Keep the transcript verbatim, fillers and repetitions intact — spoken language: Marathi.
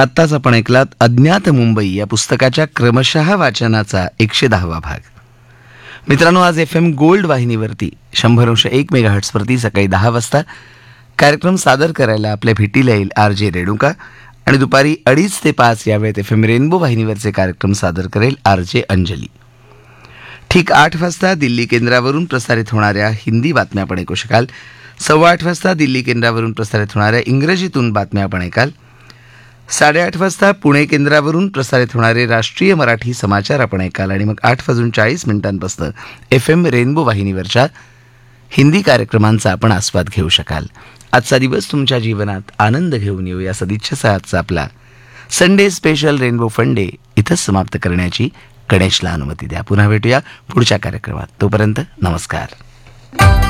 आत्ताच आपण ऐकलात अज्ञात मुंबई या पुस्तकाच्या क्रमशः वाचनाचा एकशे दहावा भाग. मित्रांनो, आज एफ एम गोल्ड वाहिनीवरती शंभर अंश एक मेगाहर्ट्सवरती सकाळी दहा वाजता कार्यक्रम सादर करायला आपल्या भेटीला येईल आर जे रेणुका आणि दुपारी अडीच ते पाच या वेळेत एफ एम रेनबो वाहिनीवरचे कार्यक्रम सादर करेल आर जे अंजली. ठीक आठ वाजता दिल्ली केंद्रावरून प्रसारित होणाऱ्या हिंदी बातम्या आपण ऐकू शकाल. सव्वा आठ वाजता दिल्ली केंद्रावरून प्रसारित होणाऱ्या इंग्रजीतून बातम्या आपण ऐकाल. साडेआठ वाजता पुणे केंद्रावरून प्रसारित होणारे राष्ट्रीय मराठी समाचार आपण ऐकाल आणि मग आठ वाजून चाळीस मिनिटांपासून एफ एम रेनबो वाहिनीवरच्या हिंदी कार्यक्रमांचा आपण आस्वाद घेऊ शकाल. आजचा दिवस तुमच्या जीवनात आनंद घेऊन येऊ या सदिच्छेचा आजचा आपला Sunday special rainbow fun day इथंच समाप्त करण्याची गणेशला अनुमती द्या. पुन्हा भेटूया पुढच्या कार्यक्रमात. तोपर्यंत नमस्कार.